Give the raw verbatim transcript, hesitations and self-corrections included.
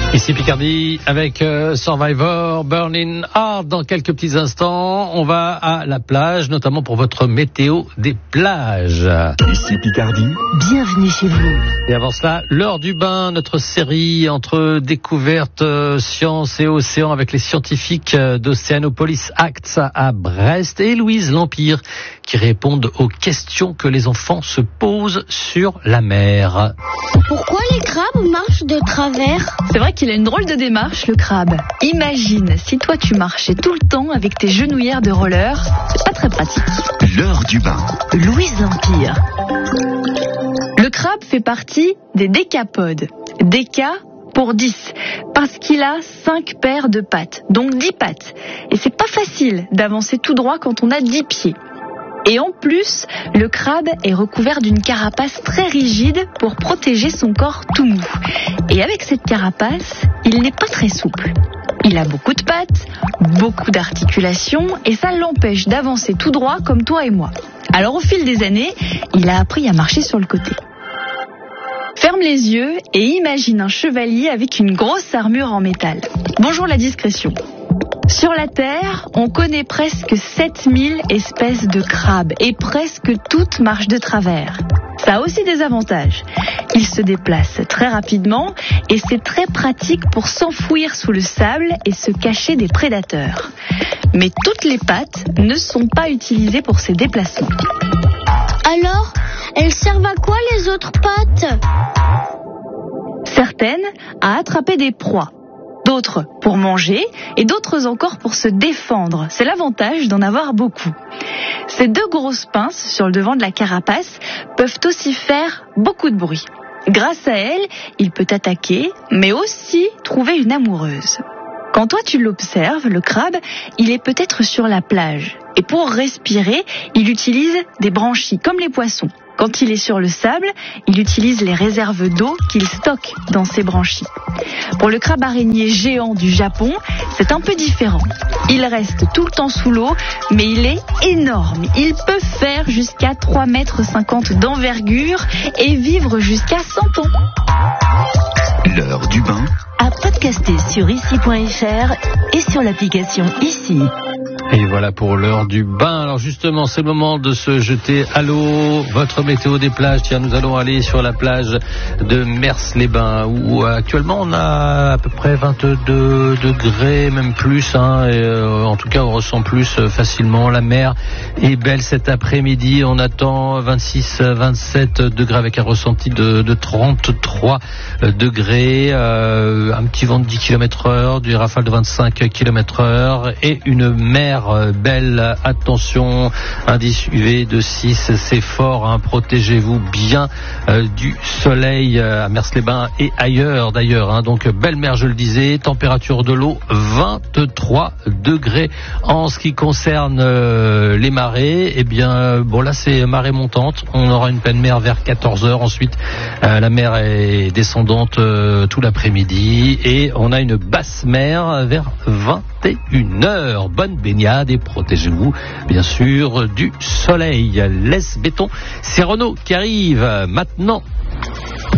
Ici Picardie avec euh, Survivor, Burning Heart. Dans quelques petits instants, on va à la plage, notamment pour votre météo des plages. Ici Picardie. Bienvenue chez vous. Et avant cela, l'heure du bain, notre série entre découvertes, euh, sciences et océans avec les scientifiques euh, d'Oceanopolis Acts à Brest et Louise L'Empire qui répondent aux questions que les enfants se posent sur la mer. Pourquoi les crabes marchent de travers ? C'est vrai qu'il a une drôle de démarche, le crabe. Imagine si toi tu marchais tout le temps avec tes genouillères de roller. C'est pas très pratique. L'heure du bain. Louise L'Empire. Le crabe fait partie des décapodes. Déca pour dix, parce qu'il a cinq paires de pattes, donc dix pattes. Et c'est pas facile d'avancer tout droit quand on a dix pieds. Et en plus, le crabe est recouvert d'une carapace très rigide pour protéger son corps tout mou. Et avec cette carapace, il n'est pas très souple. Il a beaucoup de pattes, beaucoup d'articulations, et ça l'empêche d'avancer tout droit comme toi et moi. Alors au fil des années, il a appris à marcher sur le côté. Ferme les yeux et imagine un chevalier avec une grosse armure en métal. Bonjour la discrétion. Sur la Terre, on connaît presque sept mille espèces de crabes et presque toutes marchent de travers. Ça a aussi des avantages. Ils se déplacent très rapidement et c'est très pratique pour s'enfouir sous le sable et se cacher des prédateurs. Mais toutes les pattes ne sont pas utilisées pour ces déplacements. Alors, elles servent à quoi les autres pattes ? Certaines à attraper des proies. D'autres pour manger et d'autres encore pour se défendre. C'est l'avantage d'en avoir beaucoup. Ces deux grosses pinces sur le devant de la carapace peuvent aussi faire beaucoup de bruit. Grâce à elles, il peut attaquer, mais aussi trouver une amoureuse. Quand toi tu l'observes, le crabe, il est peut-être sur la plage. Et pour respirer, il utilise des branchies, comme les poissons. Quand il est sur le sable, il utilise les réserves d'eau qu'il stocke dans ses branchies. Pour le crabe araignée géant du Japon, c'est un peu différent. Il reste tout le temps sous l'eau, mais il est énorme. Il peut faire jusqu'à trois mètres cinquante d'envergure et vivre jusqu'à cent ans. L'heure du bain. À podcaster sur ici point f r et sur l'application Ici. Et voilà pour l'heure du bain. Alors justement, c'est le moment de se jeter à l'eau. Votre météo des plages. Tiens, nous allons aller sur la plage de Mers-les-Bains où actuellement on a à peu près vingt-deux degrés, même plus. Hein, et, euh, en tout cas, on ressent plus euh, facilement. La mer est belle cet après-midi. On attend vingt-six à vingt-sept degrés avec un ressenti de, de trente-trois degrés. Euh, un petit vent de dix kilomètres heure, du rafale de vingt-cinq kilomètres heure et une mer belle. Attention, indice U V de six, c'est fort, hein, protégez-vous bien euh, du soleil euh, à Mers-les-Bains et ailleurs d'ailleurs, hein, donc belle mer je le disais, température de l'eau vingt-trois degrés. En ce qui concerne euh, les marées, eh bien bon là c'est marée montante, on aura une pleine mer vers quatorze heures, ensuite euh, la mer est descendante euh, tout l'après-midi et on a une basse mer vers vingt et une heures. Bonne baignade et protégez-vous bien sûr du soleil. Laisse béton, c'est Renaud qui arrive maintenant.